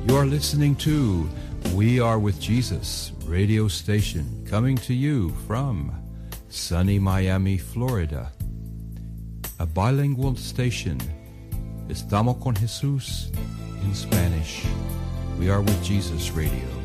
You're listening to We Are With Jesus radio station, coming to you from sunny Miami, Florida. A bilingual station. Estamos con Jesús in Spanish. We Are With Jesus radio.